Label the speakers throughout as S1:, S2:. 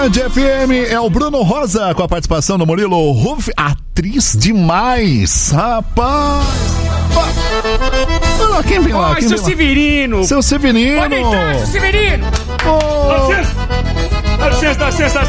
S1: Band FM é o Bruno Rosa com a participação do Murilo Ruff, atriz demais, rapaz. Olha quem vem lá.
S2: Oi, seu Severino.
S1: Seu Severino.
S2: Pode entrar, seu Severino. Dá licença.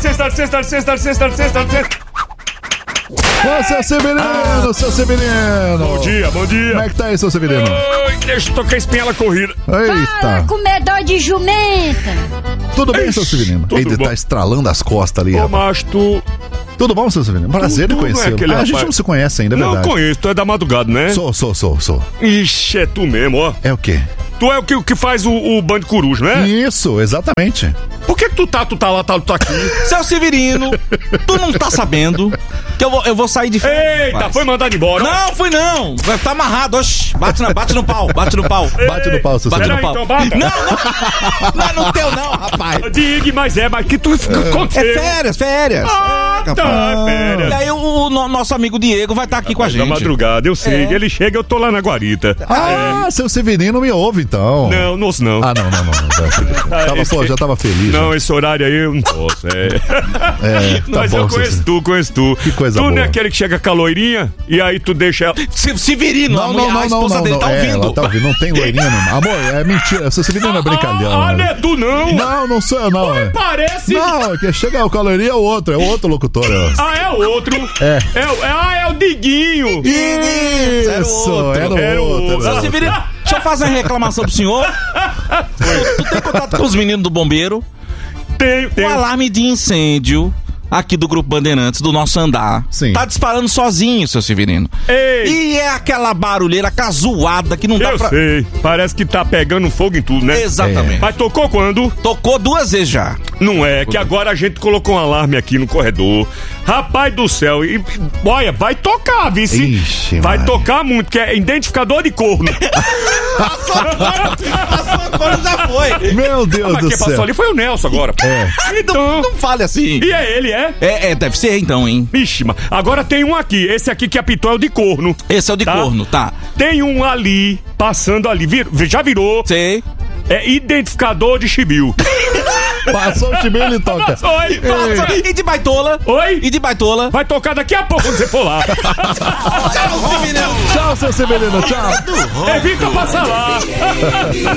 S1: Ô, seu Severino.
S2: Bom dia.
S1: Como é que tá aí, seu Severino?
S2: Oi, deixa eu tocar a espinhela corrida.
S1: Eita.
S3: Fala, comedor de jumenta.
S1: Tudo bem, seu Severino?
S2: tudo
S1: Ele
S2: bom.
S1: tá estralando as costas ali,
S2: Ô,
S1: rapaz.
S2: mas tu
S1: Tudo bom, seu Severino? Prazer de
S2: tu não é
S1: conhecê-lo.
S2: aquele
S1: A gente
S2: rapaz-
S1: não se conhece ainda, é
S2: não
S1: verdade.
S2: conheço, tu é da madrugada, né?
S1: Sou.
S2: Ixi, é tu mesmo, ó.
S1: É o quê?
S2: Tu é o que faz o Band Coruja, né?
S1: Isso, exatamente.
S2: Por que tu tá lá, tu tá aqui?
S4: Seu Severino, tu não tá sabendo que eu vou sair de férias?
S2: Eita,
S4: rapaz.
S2: foi mandado embora.
S4: Não, fui não. Vai tá amarrado, oxe. Bate no pau.
S1: Bate no pau, seu
S4: Bate
S1: Severino.
S4: no pau.
S2: então bata.
S4: Não teu não, rapaz.
S2: Diga, mas que tu aconteceu?
S4: É férias.
S2: Ah, tá,
S4: E
S2: férias.
S4: aí o nosso amigo Diego vai estar aqui com a
S2: Da
S4: gente.
S2: madrugada, eu sei. Ele chega, eu tô lá na guarita.
S1: Ah, seu Severino me ouve, então.
S2: Não, não ouço não.
S1: Ah, não. Já tava feliz.
S2: Não,
S1: né?
S2: esse horário aí eu não posso.
S1: Tá
S2: Mas
S1: bom,
S2: eu
S1: seu
S2: conheço tu.
S1: Que coisa
S2: tu
S1: boa.
S2: não é aquele que chega com a loirinha e aí tu deixa ela.
S4: Severino, a esposa dele tá ouvindo.
S1: Ela tá ouvindo, não tem loirinha, não. Amor, é mentira. Seu Severino é brincalhão.
S2: não
S1: né?
S2: é tu não.
S1: Não sou eu, não.
S2: Oi, parece.
S1: Não, que chega com a loirinha é o outro locutor.
S2: É o outro.
S1: É.
S2: É o Diguinho.
S1: Isso, era o outro.
S4: Seu Severino, deixa eu fazer uma reclamação pro senhor. Tu tem contato com os meninos do bombeiro?
S2: Tenho.
S4: O alarme de incêndio aqui do Grupo Bandeirantes, do nosso andar,
S1: Sim.
S4: tá disparando sozinho, seu Severino.
S2: Ei.
S4: E é aquela barulheira casuada que não dá
S2: Eu
S4: pra...
S2: sei. Parece que tá pegando fogo em tudo, né?
S4: Exatamente.
S2: Mas tocou quando?
S4: Tocou 2 vezes já.
S2: Não é, que agora a gente colocou um alarme aqui no corredor. Rapaz do céu, olha, vai tocar, vice.
S1: Ixi,
S2: vai
S1: Maria.
S2: tocar muito, que é identificador de corno.
S4: Já foi.
S1: Meu Deus
S2: Mas
S1: do
S2: quem passou
S1: céu.
S2: ali foi o Nelson agora. Então,
S4: Não fale assim.
S2: e é ele, é?
S4: Deve ser então, hein?
S2: Vixe, mas agora tem um aqui. Esse aqui que apitou é o de corno.
S4: Esse é o de
S2: Tá.
S4: corno, tá?
S2: Tem um ali, passando ali. Já virou.
S4: Sei.
S2: É identificador de chibio.
S1: Passou o time, ele toca.
S2: Oi.
S4: E de baitola?
S2: Oi?
S4: E de baitola?
S2: Vai tocar daqui a pouco quando você for lá.
S1: Tchau, seu Severino, tchau.
S2: Evita passar lá.